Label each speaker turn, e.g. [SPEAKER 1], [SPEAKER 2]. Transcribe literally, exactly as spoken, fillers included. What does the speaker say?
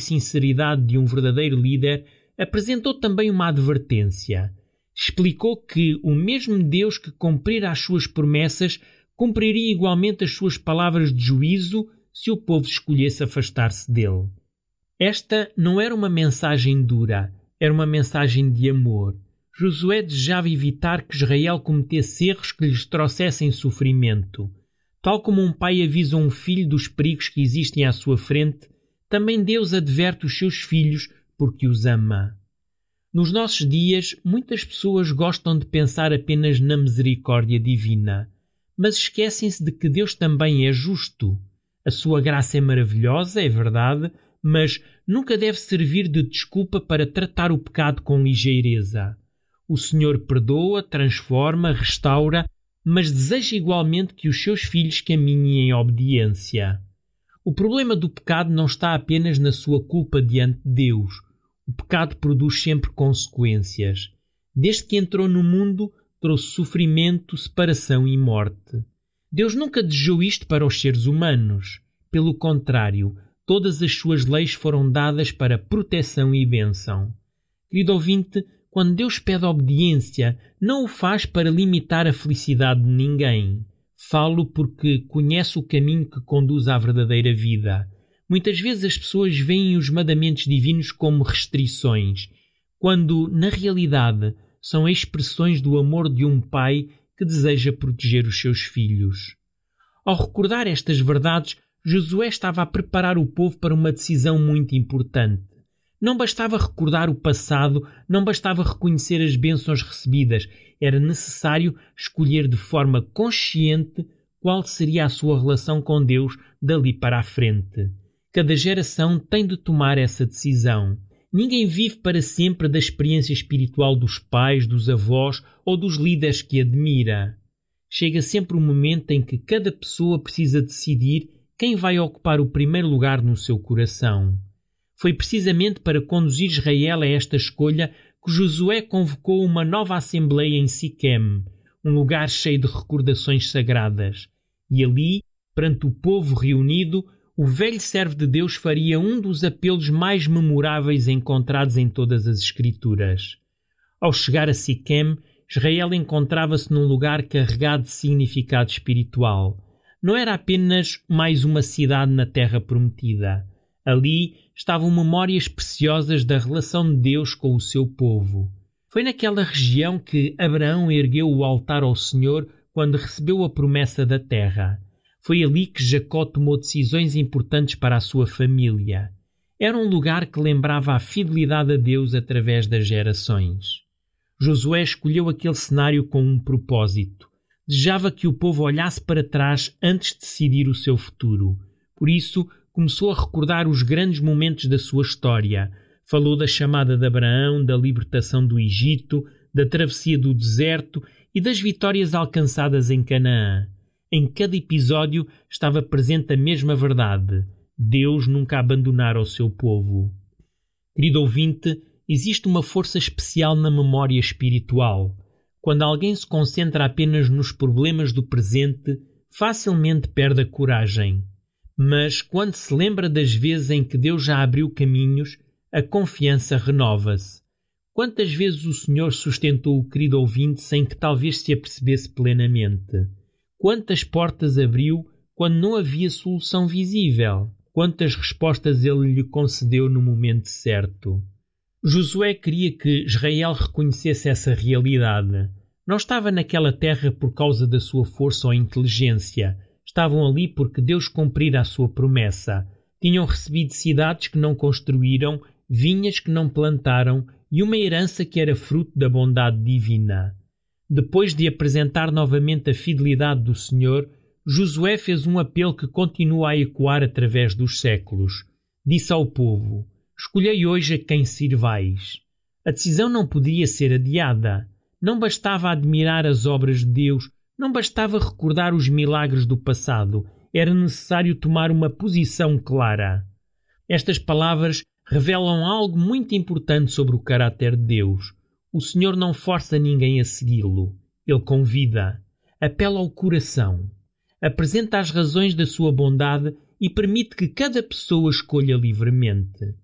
[SPEAKER 1] sinceridade de um verdadeiro líder, apresentou também uma advertência. Explicou que o mesmo Deus que cumprir as suas promessas cumpriria igualmente as suas palavras de juízo se o povo escolhesse afastar-se dele. Esta não era uma mensagem dura, era uma mensagem de amor. Josué desejava evitar que Israel cometesse erros que lhes trouxessem sofrimento. Tal como um pai avisa um filho dos perigos que existem à sua frente, também Deus adverte os seus filhos porque os ama. Nos nossos dias, muitas pessoas gostam de pensar apenas na misericórdia divina, mas esquecem-se de que Deus também é justo. A sua graça é maravilhosa, é verdade, mas nunca deve servir de desculpa para tratar o pecado com ligeireza. O Senhor perdoa, transforma, restaura, mas deseja igualmente que os seus filhos caminhem em obediência. O problema do pecado não está apenas na sua culpa diante de Deus. O pecado produz sempre consequências. Desde que entrou no mundo, trouxe sofrimento, separação e morte. Deus nunca desejou isto para os seres humanos. Pelo contrário, todas as suas leis foram dadas para proteção e bênção. Querido ouvinte, quando Deus pede obediência, não o faz para limitar a felicidade de ninguém. Falo porque conhece o caminho que conduz à verdadeira vida. Muitas vezes as pessoas veem os mandamentos divinos como restrições, quando, na realidade, são expressões do amor de um pai que deseja proteger os seus filhos. Ao recordar estas verdades, Josué estava a preparar o povo para uma decisão muito importante. Não bastava recordar o passado, não bastava reconhecer as bênçãos recebidas, era necessário escolher de forma consciente qual seria a sua relação com Deus dali para a frente. Cada geração tem de tomar essa decisão. Ninguém vive para sempre da experiência espiritual dos pais, dos avós ou dos líderes que admira. Chega sempre um momento em que cada pessoa precisa decidir quem vai ocupar o primeiro lugar no seu coração. Foi precisamente para conduzir Israel a esta escolha que Josué convocou uma nova assembleia em Siquém, um lugar cheio de recordações sagradas. E ali, perante o povo reunido, o velho servo de Deus faria um dos apelos mais memoráveis encontrados em todas as Escrituras. Ao chegar a Siquém, Israel encontrava-se num lugar carregado de significado espiritual. Não era apenas mais uma cidade na terra prometida. Ali estavam memórias preciosas da relação de Deus com o seu povo. Foi naquela região que Abraão ergueu o altar ao Senhor quando recebeu a promessa da terra. Foi ali que Jacó tomou decisões importantes para a sua família. Era um lugar que lembrava a fidelidade a Deus através das gerações. Josué escolheu aquele cenário com um propósito. Desejava que o povo olhasse para trás antes de decidir o seu futuro. Por isso, começou a recordar os grandes momentos da sua história. Falou da chamada de Abraão, da libertação do Egito, da travessia do deserto e das vitórias alcançadas em Canaã. Em cada episódio estava presente a mesma verdade. Deus nunca abandonara o seu povo. Querido ouvinte, existe uma força especial na memória espiritual. Quando alguém se concentra apenas nos problemas do presente, facilmente perde a coragem. Mas quando se lembra das vezes em que Deus já abriu caminhos, a confiança renova-se. Quantas vezes o Senhor sustentou o querido ouvinte sem que talvez se apercebesse plenamente? Quantas portas abriu quando não havia solução visível? Quantas respostas Ele lhe concedeu no momento certo? Josué queria que Israel reconhecesse essa realidade. Não estava naquela terra por causa da sua força ou inteligência. Estavam ali porque Deus cumprira a sua promessa. Tinham recebido cidades que não construíram, vinhas que não plantaram e uma herança que era fruto da bondade divina. Depois de apresentar novamente a fidelidade do Senhor, Josué fez um apelo que continua a ecoar através dos séculos. Disse ao povo: escolhei hoje a quem sirvais. A decisão não podia ser adiada. Não bastava admirar as obras de Deus, não bastava recordar os milagres do passado. Era necessário tomar uma posição clara. Estas palavras revelam algo muito importante sobre o caráter de Deus. O Senhor não força ninguém a segui-lo. Ele convida, apela ao coração, apresenta as razões da sua bondade e permite que cada pessoa escolha livremente.